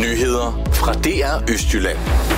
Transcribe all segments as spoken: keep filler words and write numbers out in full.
Nyheder fra D R Østjylland.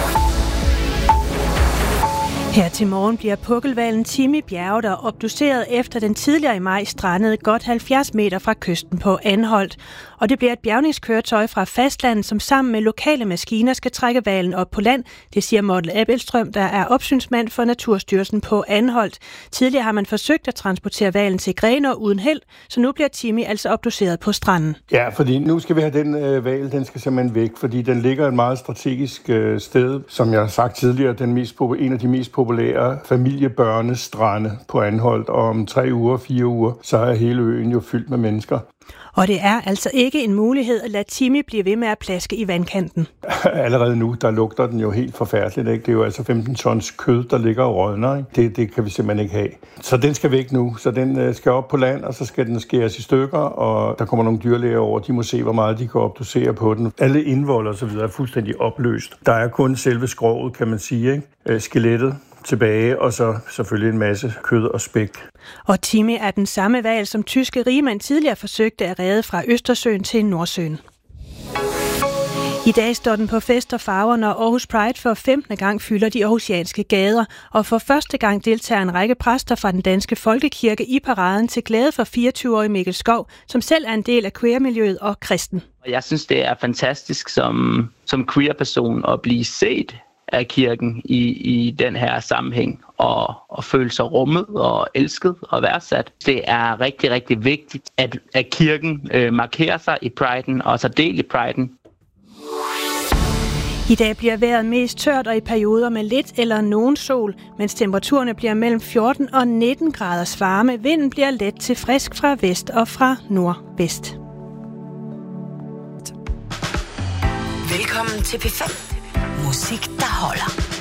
Her til morgen bliver pukkelhvalen Timmy bjerget og obduceret efter den tidligere i maj strandede godt halvfjerds meter fra kysten på Anholt. Og det bliver et bjergningskøretøj fra fastlandet, som sammen med lokale maskiner skal trække hvalen op på land. Det siger Morten Abelstrøm, der er opsynsmand for Naturstyrelsen på Anholt. Tidligere har man forsøgt at transportere hvalen til Grenaa uden held, så nu bliver Timmy altså obduceret på stranden. Ja, fordi nu skal vi have den øh, hval, den skal simpelthen væk, fordi den ligger et meget strategisk øh, sted, som jeg har sagt tidligere, den mest, en af de mest populære familiebørnestrande på Anholt, og om tre uger, fire uger, så er hele øen jo fyldt med mennesker. Og det er altså ikke en mulighed at lade Timmy blive ved med at plaske i vandkanten. Allerede nu, der lugter den jo helt forfærdeligt. Ikke? Det er jo altså femten tons kød, der ligger og rådner. Ikke? Det, det kan vi simpelthen ikke have. Så den skal væk nu. Så den skal op på land, og så skal den skæres i stykker, og der kommer nogle dyrlæger over. De må se, hvor meget de kan obducere på den. Alle indvold og så videre er fuldstændig opløst. Der er kun selve skroget, kan man sige, ikke? Skelettet tilbage, og så selvfølgelig en masse kød og spæk. Og Timmy er den samme hval, som tyske rigmænd tidligere forsøgte at redde fra Østersøen til Nordsøen. I dag står den på fest og farver, når Aarhus Pride for femtende gang fylder de aarhusianske gader, og for første gang deltager en række præster fra den danske folkekirke i paraden til glæde for fireogtyve-årige Mikkel Skov, som selv er en del af queer-miljøet og kristen. Jeg synes, det er fantastisk som, som queer-person at blive set af kirken i, i den her sammenhæng, og, og føle sig rummet og elsket og værdsat. Det er rigtig, rigtig vigtigt, at, at kirken øh, markerer sig i priden og så del i priden. I dag bliver vejret mest tørt og i perioder med lidt eller nogen sol, mens temperaturerne bliver mellem fjorten og nitten graders varme. Vinden bliver let til frisk fra vest og fra nordvest. Velkommen til P fem. Musik, der holder.